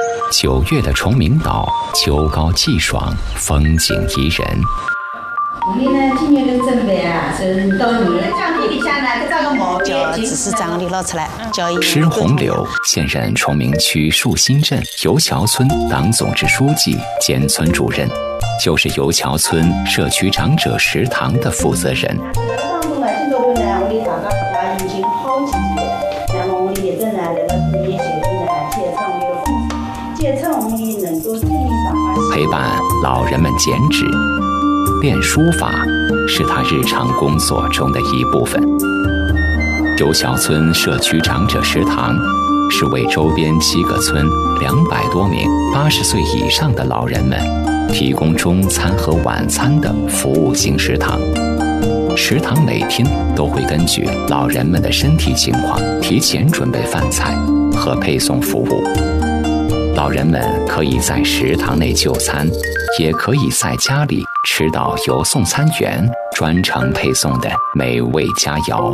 9月的崇明岛，秋高气爽，风景宜人。 我们呢，今年的准备啊，是到泥浆地里下呢，再造个毛叫执事长里捞出来，叫施洪流现任崇明区树新镇油桥村党总支书记兼村主任，就是油桥村社区长者食堂的负责人。 当中呢，今朝头呢，我们大家已经好几天，那么我们也正在这个物业协会呢，检测我们的负责，检测我们能够正面转化。 陪伴老人们剪纸、练书法，是他日常工作中的一部分。油桥村社区长者食堂是为周边7个村200多名80岁以上的老人们提供中餐和晚餐的服务型食堂。食堂每天都会根据老人们的身体情况提前准备饭菜和配送服务。老人们可以在食堂内就餐，也可以在家里吃到由送餐员专程配送的美味佳肴。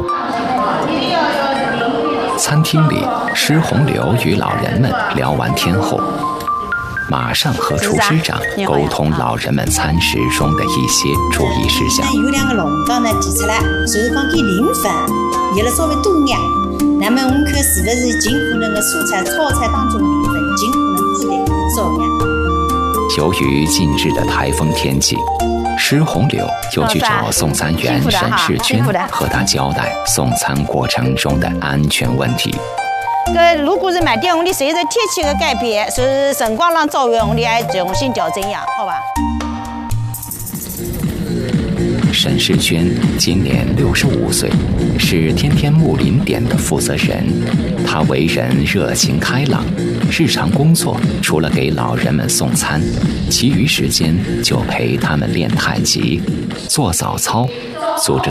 餐厅里，施洪流与老人们聊完天后，马上和厨师长沟通老人们餐食中的一些注意事项。 有2个笼缸呢提出来，就是讲给零分，有了稍微多点。那么我们看是不是尽可能的蔬菜、炒菜当中零分，尽可能多点少点。 由于近日的台风天气，施洪流又去找送餐员沈世娟，和他交代送餐过程中的安全问题。 如果是买店，我们随着天气的改变，是辰光上照样，我们还重新调整一下，好吧？ 沈世娟今年65岁，是天天睦邻点的负责人。她为人热情开朗，日常工作除了给老人们送餐，其余时间就陪他们练太极、做早操，组织